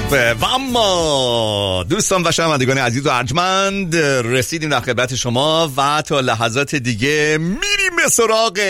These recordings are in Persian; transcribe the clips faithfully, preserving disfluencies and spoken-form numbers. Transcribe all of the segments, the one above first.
و اما دوستان و شنوندگان عزیز و ارجمند، رسیدیم در خدمت شما و تا لحظات دیگه میریم به سراغ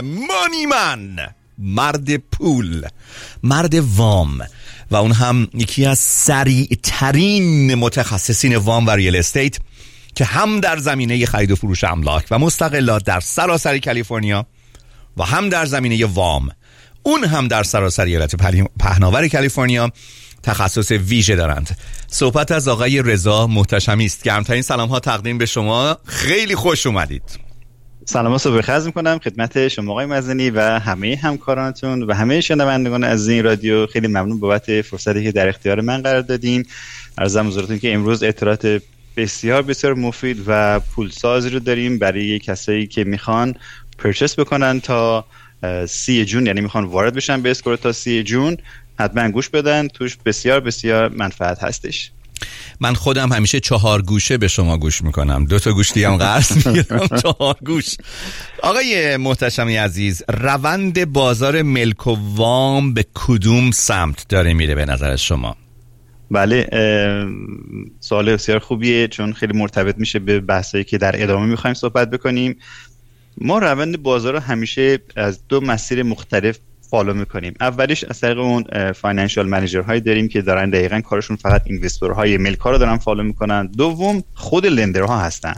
مانیمن، مرد پول، مرد وام و اون هم یکی از سریع ترین متخصصین وام و ریل استیت که هم در زمینه خرید و فروش املاک و مستقلات در سراسر کالیفرنیا و هم در زمینه وام، اون هم در سراسر ایالت پهناور کالیفرنیا تخصص ویژه دارند. صحبت از آقای رضا محتشمی است. گرمترین سلام ها تقدیم به شما، خیلی خوش اومدید. سلام صبح خرج میکنم خدمت شما آقای مزنی و همه همکارانتون و همه شنوندگان از این رادیو. خیلی ممنون بابت فرصتی که در اختیار من قرار دادین. عرضم حضورتون که امروز اطلاعات بسیار بسیار مفید و پولسازی رو داریم برای کسایی که میخوان پرچس بکنن تا سی جون، یعنی میخوان وارد بشن به اسکور تا سی جون. حتما گوش بدن، توش بسیار بسیار منفعت هستش. من خودم همیشه چهار گوشه به شما گوش میکنم، دو تا گوش دیگه هم قرض میگیرم، چهار گوش. آقای محتشمی عزیز، روند بازار ملک و وام به کدوم سمت داره میره به نظر شما؟ بله، سوال بسیار خوبیه چون خیلی مرتبط میشه به بحثایی که در ادامه میخوایم صحبت بکنیم. ما روند بازار رو همیشه از دو مسیر مختلف فالو میکنیم. اولیش از طریق اون فاینانشال منیجر هایی داریم که دارن دقیقاً کارشون فقط اینوستورهای ملک ها رو دارن فالو میکنن. دوم خود لندرها هستن.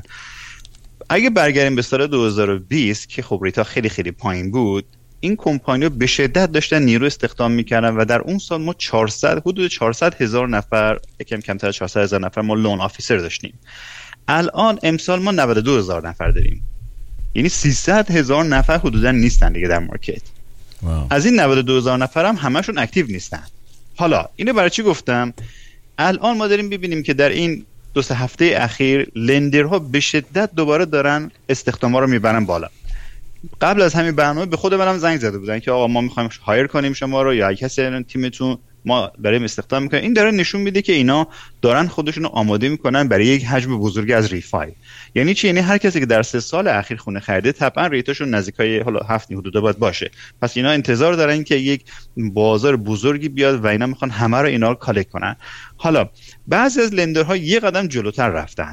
اگه برگردیم به سال دو هزار و بیست که خب ریتا خیلی خیلی پایین بود، این کمپانی‌ها به شدت داشتن نیرو استخدام میکردن و در اون سال ما چهارصد حدود چهارصد هزار نفر، یکم کمتر از چهارصد هزار نفر ما لون آفیسر داشتیم. الان امسال ما نود و دو هزار نفر داریم، یعنی سیصد هزار نفر حدوداً نیستن دیگه در مارکت. واو. از این نود و دو هزار نفر هم همشون اکتیو نیستن. حالا اینو برای چی گفتم؟ الان ما داریم ببینیم که در این دو سه هفته اخیر لندرها به شدت دوباره دارن استخداما رو میبرن بالا. قبل از همین برنامه به خود منم زنگ زده بودن که آقا ما میخوایم هایر کنیم شما رو یا کسی از تیمتون، ما داریم استخدام میکنیم. این داره نشون میده که اینا دارن خودشون رو آماده میکنن برای یک حجم بزرگی از ریفای. یعنی چی؟ یعنی هر کسی که در سه سال اخیر خونه خریده طبعا ریتاشون نزدیکای حالا هفت حدودا باید باشه. پس اینا انتظار دارن که یک بازار بزرگی بیاد و اینا میخوان همه رو اینا رو کالکت کنن. حالا بعضی از لندرها یه قدم جلوتر رفتن،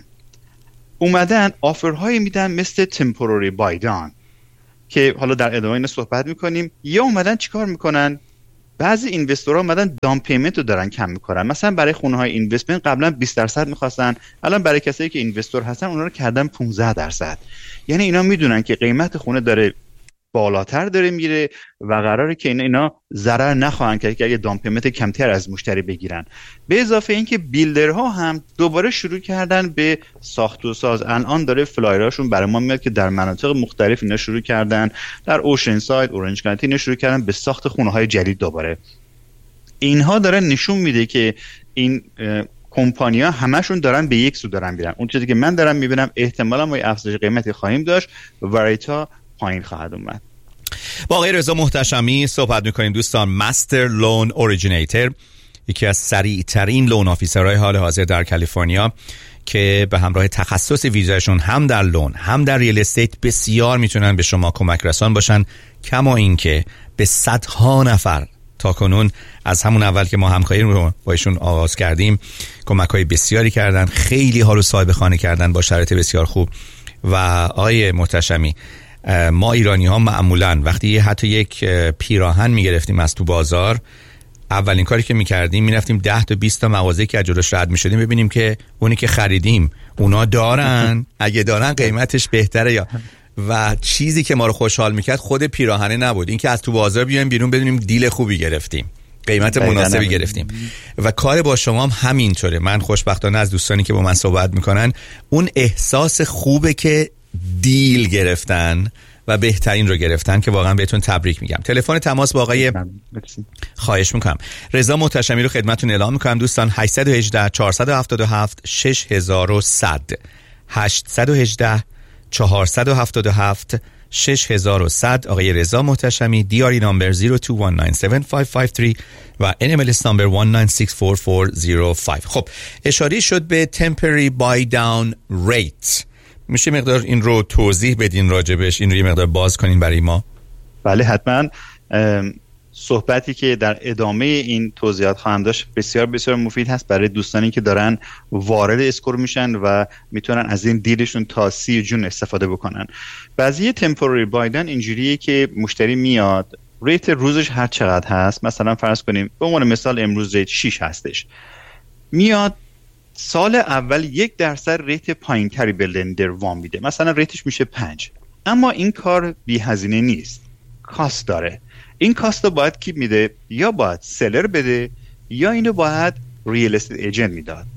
اومدن آفرهای میدن مثل تمپوری بای داون که حالا در ادامه اینا صحبت میکنیم. یا اومدن چیکار میکنن؟ بعضی اینوستورها اومدن دام پیمنت رو دارن کم میکنن. مثلا برای خونه های اینوستمنت قبلا بیست درصد میخواستن، الان برای کسایی که اینوستور هستن اونا رو کردن پانزده درصد. یعنی اینا میدونن که قیمت خونه داره بالاتر داره میره و قراره که اینا اینا ضرر نخواهن که اگه دام پیمنت کمتر از مشتری بگیرن. به اضافه اینکه بیلدرها هم دوباره شروع کردن به ساخت و ساز. الان داره فلایراشون برای ما میاد که در مناطق مختلف اینا شروع کردن، در اوشن ساید، اورنج کانتی اینا شروع کردن به ساخت خونه‌های جدید. دوباره اینها دارن نشون میده که این کمپانی‌ها همشون دارن به یک سو دارن میرن. اون چیزی که من دارم میبینم احتمالاً ما افزایش قیمتی خواهیم داشت و ریتا پایین خواهد اومد. با آقای رضا محتشمی صحبت میکنیم دوستان، مستر لون اوریجینیتور، یکی از سریع ترین لون آفیسرهای حال حاضر در کالیفرنیا که به همراه تخصص ویژه‌شون هم در لون هم در ریل استیت بسیار میتونن به شما کمک رسان باشن. کما اینکه به صدها نفر تا کنون از همون اول که ما همکاری رو با ایشون آغاز کردیم کمک‌های بسیاری کردن، خیلی ها رو صاحب خانه کردن با شرایط بسیار خوب. و آقای محتشمی، ما ایرانی ها معمولاً وقتی حتی یک پیراهن میگرفتیم از تو بازار، اولین کاری که میکردیم میرفتیم ده تا بیست تا مغازه که از جلوش رد میشدیم ببینیم که اونی که خریدیم اونا دارن، اگه دارن قیمتش بهتره یا. و چیزی که ما رو خوشحال میکرد خود پیراهنه نبود، این که از تو بازار بیایم بیرون بدونیم دیل خوبی گرفتیم، قیمت مناسبی گرفتیم. و کار با شما هم همینطوره. من خوشبختانه از دوستانی که با من صحبت میکنن اون احساس خوبه که دیل گرفتن و بهترین رو گرفتن که واقعا بهتون تبریک میگم. تلفن تماس با آقای خواهش میکنم رضا محتشمی رو خدمتتون اعلام میکنم دوستان، هشت یک هشت چهار هفت هفت شش صفر صفر هشت یک هشت چهار هفت هفت شش صفر صفر آقای رضا محتشمی، دی آر ای نمبر صفر دو یک نه هفت پنج پنج سه و ان ام ال اس نمبر یک نه شش چهار چهار صفر پنج. خب اشاره شد به temporary buy down rate، میشه مقدار این رو توضیح بدین راجبش، این رو یه مقدار باز کنین برای ما؟ بله حتما. صحبتی که در ادامه این توضیحات خواهم داشت بسیار بسیار مفید هست برای دوستانی که دارن وارد اسکور میشن و میتونن از این دیلشون تا سی جون استفاده بکنن. بعضی تمپوری بایدن اینجوریه که مشتری میاد ریت روزش هر چقدر هست، مثلا فرض کنیم به عنوان مثال امروز ریت شش هستش، میاد سال اول یک درصد ریت پایین تری به لندر وام میده، مثلا ریتش میشه پنج. اما این کار بی هزینه نیست، کاست داره. این کاست رو باید کی میده؟ یا باید سلر بده یا اینو باید ریل استیت ایجنت میداد.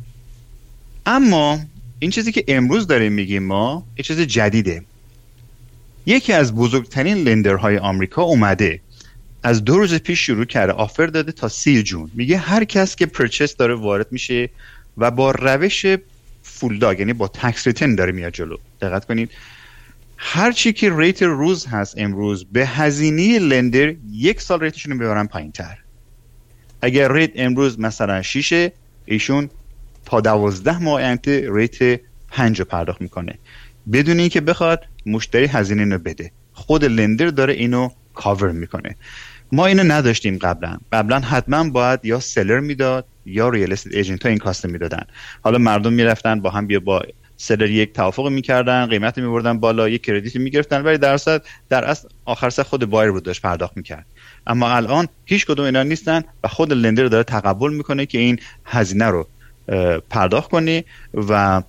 اما این چیزی که امروز داریم میگیم ما این چیز جدیده. یکی از بزرگترین لندرهای آمریکا اومده از دو روز پیش شروع کرده آفر داده تا سی جون، میگه هر کس که پرچس داره وارد میشه و با روش فول داگ یعنی با تکس ریتن داره میاد جلو. دقت کنید هر چی که ریت روز هست امروز به هزینه لندر یک سال ریتشون رو ببرن پایین تر. اگر ریت امروز مثلا شیشه، ایشون تا دوازده ماه آینده ریت پنج رو پرداخت میکنه بدون اینکه بخواد مشتری هزینه اینو بده. خود لندر داره اینو کاور میکنه. ما اینو نداشتیم قبلا. قبلا حتما باید یا سلر میداد یا ریل استیت ایجنت ها این کاست میدادن. حالا مردم میرفتن با هم بیا با سلر یک توافق میکردن، قیمت میبردن بالا، یک کردیت میگرفتن، ولی در اصل در اصل آخر سر خود بایر بود داشت پرداخت میکرد. اما الان هیچ کدوم اینا نیستن و خود لندر داره تقبل میکنه که این هزینه رو پرداخت کنی و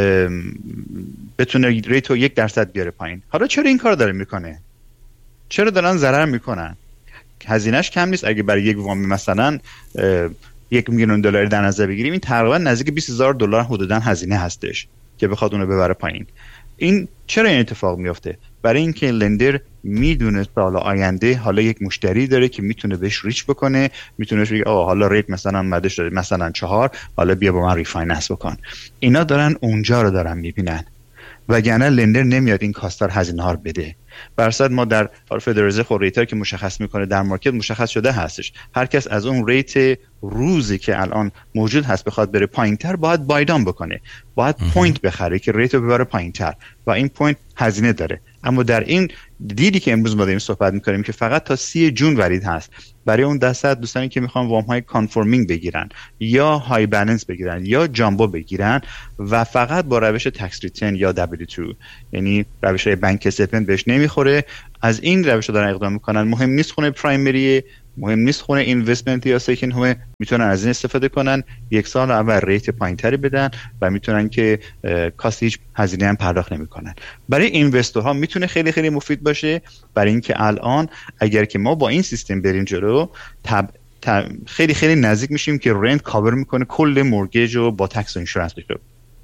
بتونه ریت رو یک درصد بیاره پایین. حالا چرا این کار داره میکنه؟ چرا دارن ضرر میکنن؟ هزینهش کم نیست. اگه برای یک وام مثلا یک میلیون دلار در نظر بگیریم، این تقریبا نزدیک بیست هزار دلار حدوداً هزینه هستش که بخواد اونو ببره پایین. این چرا این اتفاق میفته؟ برای اینکه لندر میدونه سال آینده حالا یک مشتری داره که میتونه بهش ریچ بکنه، میتونه بگه آه حالا ریت مثلا اومده شده مثلا چهار، حالا بیا با من ریفایننس بکن. اینا دارن اونجا رو دارن میبینن، وگرنه لندر نمیاد این کاستار هزینه ها رو بده. برصد ما در فدرال رزرو ریتر که مشخص میکنه در مارکت مشخص شده هستش، هر کس از اون ریت روزی که الان موجود هست بخواد بره پایینتر باید بایدان بکنه، باید پوینت بخره که ریت رو ببره پایینتر و این پوینت هزینه داره. اما در این دیدی که امروز ما داریم صحبت میکنیم که فقط تا سی جون ورید هست برای اون دسته دوستانی که میخوان وام های کانفورمینگ بگیرن یا های بالانس بگیرن یا جامبو بگیرن و فقط با روش تکس ریتن یا دبلیو تو یعنی روش بانک استیتمنت بهش نمیخوره، از این روش دارن اقدام میکنن. مهم نیست خونه پرایمری، مهم نیست خونه اینوستمنت یا سکند هوم، میتونن از این استفاده کنن، یک سال اول ریت پایینتری بدن و میتونن که کاست هیچ هزینه هم پرداخت نمیکنن. برای اینوستورها میتونه خیلی خیلی مفید باشه، برای اینکه الان اگر که ما با این سیستم بریم جلو تب... تب... خیلی خیلی نزدیک میشیم که رنت کاور میکنه کل مورگیج و با تکس و اینشورنس بشه.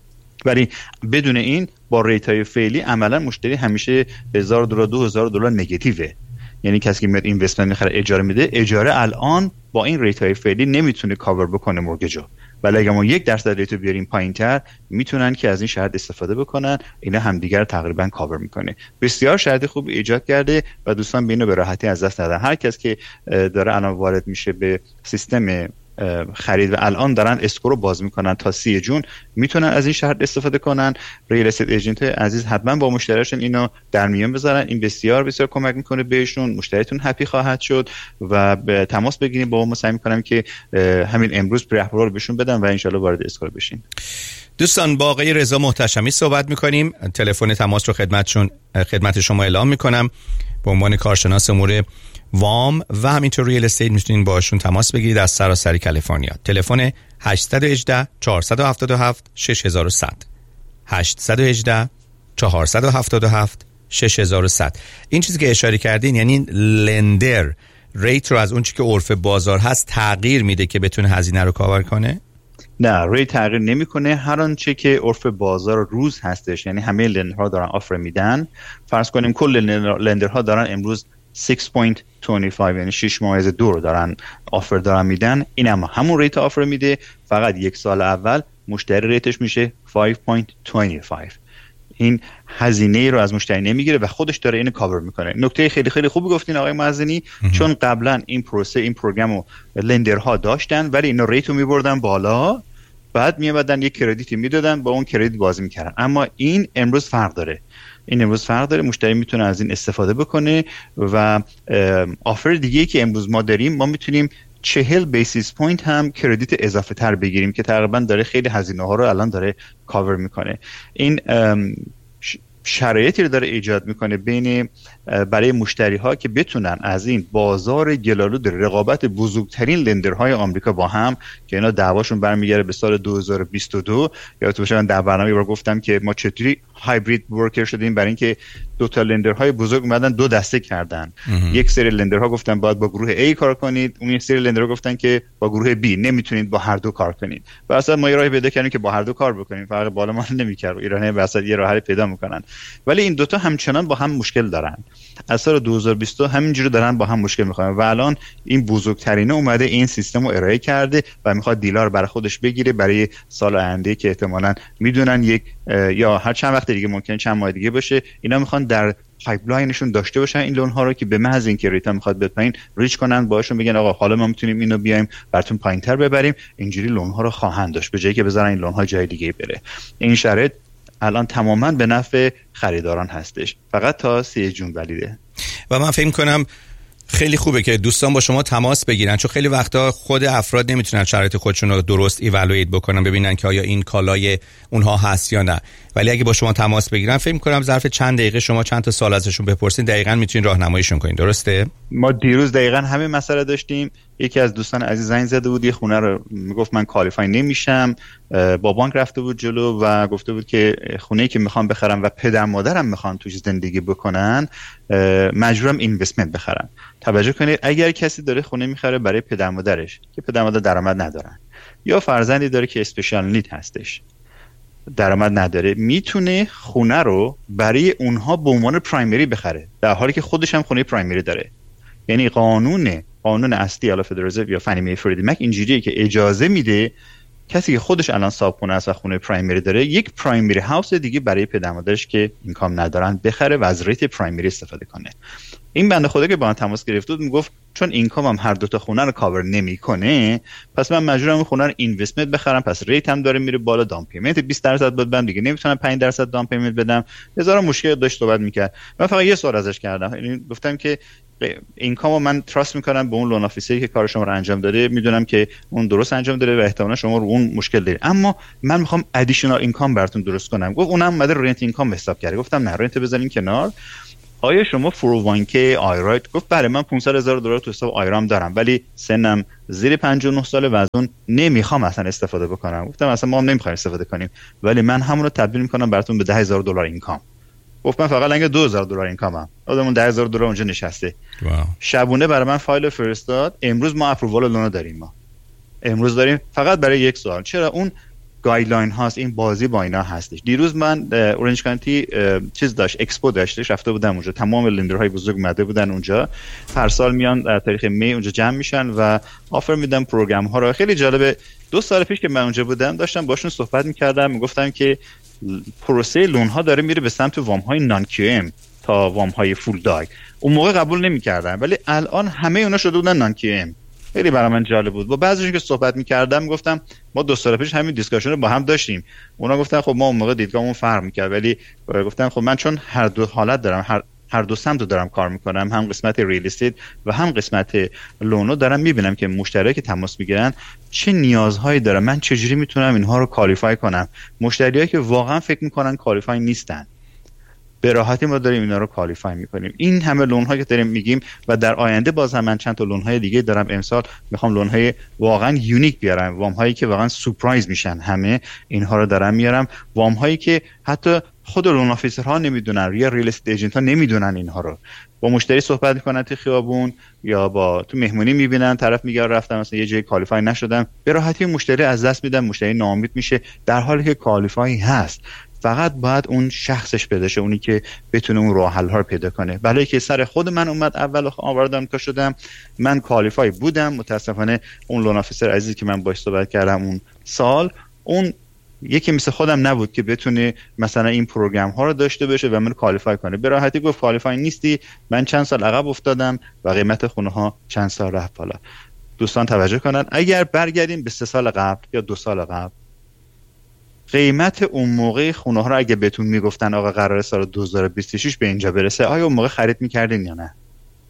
ولی بدون این با ریت های فعلی عملا مشتری همیشه هزار دلار دو هزار دلار نگاتیوه. یعنی کسی که میاد اینوستمنت میخره اجاره میده، اجاره الان با این ریت های فعلی نمیتونه کاور بکنه مورگیجو، ولی اگه ما یک درصد ریتو بیاریم پایینتر میتونن که از این شرط استفاده بکنن. اینا همدیگر تقریبا کاور میکنه. بسیار شرط خوب ایجاد کرده و دوستان به اینو به راحتی از دست ندن. هر کس که داره الان وارد میشه به سیستم خرید و الان دارن اسکور رو باز میکنن تا سی جون میتونن از این شرط استفاده کنن. ریل استیت ایجنت عزیز حتما با مشتریشون اینو در میون بذارن، این بسیار بسیار کمک میکنه بهشون، مشتریتون هپی خواهد شد و به تماس بگیریم با ما، سعی میکنم که همین امروز پری اپروال رو بهشون بدم و ان شاءالله وارد اسکور بشین. دوستان با آقای رضا محتشمی صحبت میکنیم. تلفن تماس رو خدمتشون خدمت شما اعلام میکنم. به عنوان کارشناس امور وام و همینطور ریل استیت میتونین باشون تماس بگیرید از سراسر کالیفرنیا. تلفن هشت یک هشت چهار هفت هفت شش صفر صفر صفر هشت یک هشت چهار هفت هفت شش صفر صفر صفر. این چیزی که اشاره کردین یعنی لندر ریت رو از اون چیزی که عرف بازار هست تغییر میده که بتونه هزینه رو کاور کنه؟ نه، ریت تغییر نمیکنه. هر آنچه که عرف بازار روز هستش، یعنی همه لندرها دارن آفر میدن. فرض کنیم کل لندرها دارن امروز شش و بیست و پنج یعنی شش ممیز دو رو دارن آفر دارن میدن، این هم همون ریت آفر میده، فقط یک سال اول مشتری ریتش میشه پنج و بیست و پنج. این هزینه رو از مشتری نمیگیره و خودش داره اینو کاور میکنه. نکته خیلی خیلی خوبی گفتین آقای معزنی، چون قبلا این پروسه این پروگرامو لندرها داشتن ولی اینا ریتو میبردن بالا، بعد میومدن یک کردیتی میدادن با اون کردیت بازی میکردن. اما این امروز فرق داره. این امروز فرق داره، مشتری میتونه از این استفاده بکنه. و آفر دیگه که امروز ما داریم، ما میتونیم چهل بیسیس پوینت هم کردیت اضافه تر بگیریم که تقریبا داره خیلی هزینه ها رو الان داره کاور میکنه. این شرایطی رو داره ایجاد میکنه بین برای مشتری ها که بتونن از این بازار گلالود رقابت بزرگترین لندرهای آمریکا با هم که اینا دعواشون برمیگره به سال دو هزار و بیست و دو، یادتون باشه من در برنامه بار گفتم که ما چطوری هایبرید ورکر شدیم، برای اینکه دو تا لندرهای بزرگ اومدن دو دسته کردن. یک سری لندرها گفتن باید با گروه A کار کنید، اون یک سری لندرها گفتن که با گروه B نمیتونید با هر دو کار کنید. و اصلا ما یه راهی پیدا کردیم که با هر دو کار بکنیم، فرق بالا ما نمیکرد. ایرانی واسه یه راه حل پیدا میکنن، ولی این دوتا همچنان با هم مشکل دارن. از سال دو هزار و بیست همینجوری دارن با هم مشکل میخوان و الان این بزرگترینه اومده این سیستم رو ارائه کرده و میخواد دیلار برای خودش بگیره برای سال آینده که احتمالاً میدونن یک یا هر چند وقت دیگه ممکنه چند ماه دیگه باشه، اینا میخوان در پایپلاینشون داشته باشن این لون ها رو که به محض اینکه ریتا میخواد به پایین ریچ کنن باهاشون بگن آقا حالا ما میتونیم اینو بیایم براتون پایینتر ببریم، اینجوری لون ها رو خواهند داشت به جایی که بذارن این لون ها جای دیگه بره. این شرط الان تماما به نفع خریداران هستش، فقط تا سی جون ولیده. و من فکر کنم خیلی خوبه که دوستان با شما تماس بگیرن، چون خیلی وقتا خود افراد نمیتونن شرایط خودشون رو درست ایوالویت بکنن، ببینن که آیا این کالای اونها هست یا نه. ولی اگه با شما تماس بگیرن فکر می‌کنم ظرف چند دقیقه شما چند تا سوال ازشون بپرسین دقیقاً میتونین راهنماییشون کنین. درسته؟ ما دیروز دقیقاً همین مسئله داشتیم. یکی از دوستان عزیز زنگ زده بود، یه خونه رو میگفت من کوالیفای نمیشم، با بانک رفته بود جلو و گفته بود که خونه‌ای که میخوام بخرم و پدر مادرم میخوان توش زندگی بکنن مجبورم اینوستمنت بخرم. توجه کنید اگر کسی داره خونه میخره برای پدر مادرش که پدر مادر درآمد ندارن یا فرزندی داره که اسپشیال نید هستش درآمد نداره، میتونه خونه رو برای اونها به عنوان پرایمری بخره در حالی که خودش هم خونه پرایمری داره. یعنی قانون قانون اصلی الا فدرال رزرو یا فنی می فردی مک اینجوریه که اجازه میده کسی که خودش الان صاحبخونه است و خونه پرایمری داره یک پرایمری هاوس دیگه برای پدر مادرش که اینکام ندارن بخره و از ریت پرایمری استفاده کنه. این بنده خدا که با من تماس گرفت بود میگفت چون اینکامم هر دو تا خونه رو کاور نمیکنه پس من مجبورم اون خونه رو اینوستمنت بخرم، پس ریت هم داره میره بالا، دام پیمنت بیست درصد بدم دیگه نمیتونم پنج درصد دام پیمنت بدم. هزار مشکل داشت صحبت میکرد. من فقط یه سوال ازش کردم، یعنی گفتم که اینکامو من تراست میکنم به اون لون آفیسری که کار شما رو انجام داده، میدونم که اون درست انجام داده و احتمالاً شما رو اون مشکل دارید، اما من میخوام ادیشنال اینکام براتون درست کنم. گفت اونم اومده رنت اینکام حساب کرده. گفتم نه رنت بزنین کنار، آیا شما فور او وان کی آیرایت؟ گفت بله من پانصد هزار دلار تو حساب آیرام دارم ولی سنم زیر پنجاه و نه ساله و از اون نمیخوام اصلا استفاده بکنم. گفتم اصلا ما هم نمیخوایم استفاده کنیم ولی من همون رو تبدیل میکنم براتون به ده هزار دلار اینکام. گفت من فقط لنگ دو هزار دلار اینکامم، آدمون ده هزار دلار اونجا نشسته. واو. شبونه برای من فایل فرستاد. امروز ما اپرووال لون داریم، ما امروز داریم فقط برای یک سوال، چرا اون گایدلاین هاست، این بازی با اینا هستش. دیروز من اورنج کانتی چیز داشت، اکسپو داشتش، رفته بودم اونجا، تمام لندرهای بزرگ اومده بودن اونجا، هر سال میان در تاریخ می اونجا جمع میشن و آفر میدن پروگرام ها رو. خیلی جالبه، دو سال پیش که من اونجا بودم داشتم باشون صحبت میکردم، میگفتم که پروسه لون ها داره میره به سمت وام های نان کیو ام تا وام های فول داگ. اون موقع قبول نمیکردن ولی الان همه اونا شده بودن نان کیو ام. خیلی برای من جالب بود. با بعضیشون که صحبت می‌کردم گفتم ما دو سال پیش همین دیسکاشن رو با هم داشتیم. اونا گفتن خب ما اون موقع دیدگاهمون فرق می‌کرد ولی گفتن خب من چون هر دو حالت دارم، هر هر دو سمت رو دارم کار می‌کنم، هم قسمت ریل استیت و هم قسمت لونو دارم می‌بینم که مشتریایی که تماس می‌گیرن چه نیازهایی دارن، من چجوری میتونم اینها رو کوالیفای کنم. مشتریایی که واقعا فکر می‌کنن کوالیفای نیستن به راحتی ما داریم اینا رو کوالیفای میکنیم. این همه لون ها که داریم میگیم و در آینده باز هم من چند تا لون های دیگه دارم امسال میخوام لون های واقعا یونیک بیارم، وام هایی که واقعا سورپرایز میشن، همه اینها رو دارم میارم، وام هایی که حتی خود لون آفیسر ها نمیدونن یا ریل استیت ایجنت ها نمیدونن اینها رو. با مشتری صحبت میکنن تو خیابون یا با تو مهمونی میبینن طرف میگه رفتم مثلا یه جای کوالیفای نشدم، به راحتی مشتری از دست میدن، مشتری ناامید میشه در حالی که کوالیفای هست. فقط باید اون شخصش پیدا شه، اونی که بتونه اون راه حل ها رو پیدا کنه. بلایی که سر خود من اومد اول آوردم که شدم من کوالیفای بودم، متاسفانه اون لون آفیسر عزیزی که من باهاش صحبت کردم اون سال اون یکی مثل خودم نبود که بتونه مثلا این پروگرام ها رو داشته باشه و من کوالیفای کنه. به راحتی گفت کوالیفای نیستی، من چند سال عقب افتادم و قیمت خونه ها چند سال رفت بالا. دوستان توجه کنن اگر برگردیم به سه سال قبل یا دو سال قبل قیمت اون موقع خونه ها رو اگه بهتون میگفتن آقا قراره سال دو هزار و بیست و شش به اینجا برسه، آیا اون موقع خرید میکردین یا نه؟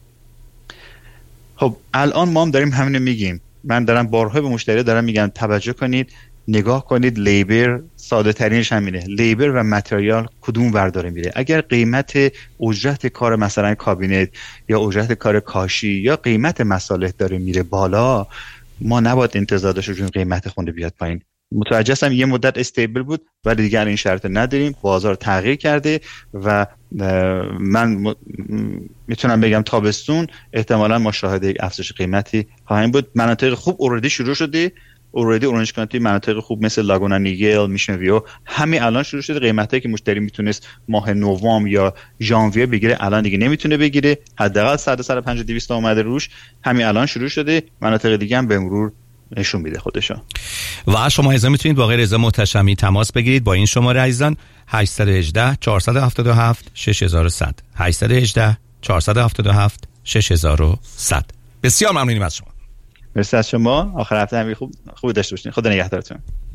خب الان ما هم داریم همینو میگیم. من دارم بارها به مشتری دارم میگم توجه کنید، نگاه کنید، لیبر ساده ترینش همینه، لیبر و متریال کدوم ور داره میره. اگر قیمت اجرت کار مثلا کابینت یا اجرت کار کاشی یا قیمت مصالح داره میره بالا، ما نباید انتظار داشته باشیم قیمت خونه بیاد پایین. متوجه هستم یه مدت استیبل بود ولی دیگه این شرط نداریم، بازار تغییر کرده و من میتونم بگم تابستون احتمالاً ما شاهد یک افزایش قیمتی خواهیم بود. مناطق خوب اوردی شروع شده، اوردی اورنج کانتی مناطق خوب مثل لاگونا نیگل، میشن ویو همین الان شروع شده. قیمتایی که مشتری میتونست ماه نوامبر یا ژانویه بگیره الان دیگه نمیتونه بگیره، حداقل صد صد و پنجاه دویست اومده روش، همین الان شروع شده. مناطق دیگه هم به مرور نشون میده خودشو. و شما عزیزان میتونید با آقای رضا محتشمی تماس بگیرید با این شماره عزیزان هشت یک هشت چهار هفت هفت شش صفر صفر هشت یک هشت چهار هفت هفت شش صفر صفر. بسیار ممنونیم از شما. مرسی از شما. آخر هفته همین خوب خوب داشته باشین. خدا نگهدارتون.